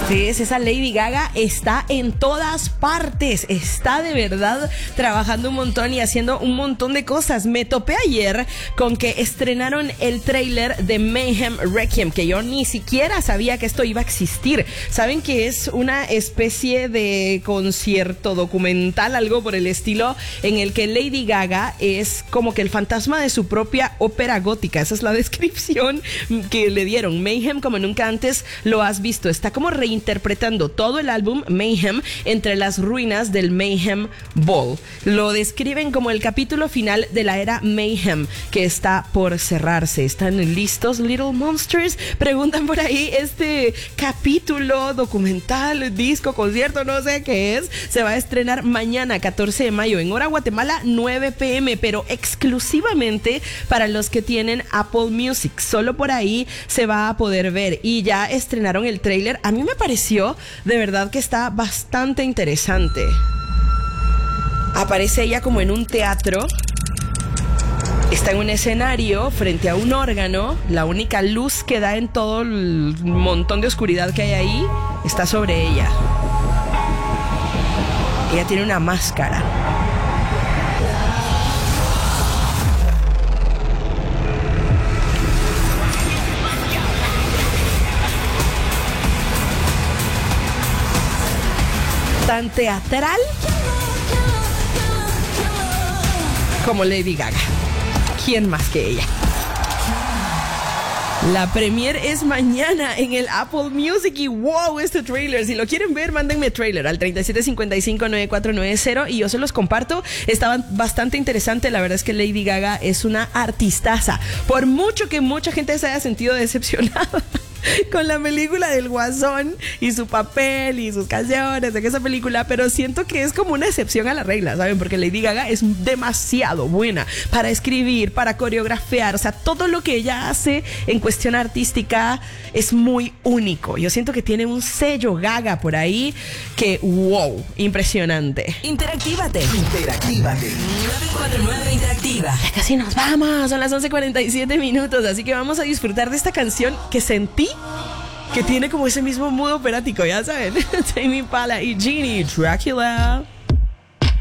Sí, esa Lady Gaga está en todas partes, está de verdad trabajando un montón y haciendo un montón de cosas. Me topé ayer con que estrenaron el tráiler de Mayhem Requiem, que yo ni siquiera sabía que esto iba a existir. Saben que es una especie de concierto documental, algo por el estilo, en el que Lady Gaga es como que el fantasma de su propia ópera gótica. Esa es la descripción que le dieron. Mayhem como nunca antes lo has visto. Está como reinterpretando todo el álbum Mayhem entre las ruinas del Mayhem Ball. Lo describen como el capítulo final de la era Mayhem, que está por cerrarse. ¿Están listos, Little Monsters? Preguntan por ahí. Este capítulo documental, disco, concierto, no sé qué es, se va a estrenar mañana, 14 de mayo, en hora Guatemala, 9 p.m., pero exclusivamente para los que tienen Apple Music. Solo por ahí se va a poder ver. Y ya estrenaron el tráiler. A mí me pareció de verdad que está bastante interesante. Aparece ella como en un teatro. Está en un escenario frente a un órgano. La única luz que da en todo el montón de oscuridad que hay ahí está sobre ella. Ella tiene una máscara. Tan teatral como Lady Gaga. ¿Quién más que ella? La premiere es mañana en el Apple Music y wow, este trailer. Si lo quieren ver, mándenme trailer al 3755-9490 y yo se los comparto. Estaba bastante interesante. La verdad es que Lady Gaga es una artistaza. Por mucho que mucha gente se haya sentido decepcionada con la película del Guasón y su papel y sus canciones de esa película, pero siento que es como una excepción a la regla, ¿saben? Porque Lady Gaga es demasiado buena para escribir, para coreografiar, o sea, todo lo que ella hace en cuestión artística es muy único. Yo siento que tiene un sello Gaga por ahí que, wow, impresionante. Interactívate. 949 Interactiva. Ya casi nos vamos, son las 11:47 minutos, así que vamos a disfrutar de esta canción que sentí que tiene como ese mismo mood operático, ya saben. Tame Impala y Genie Dracula.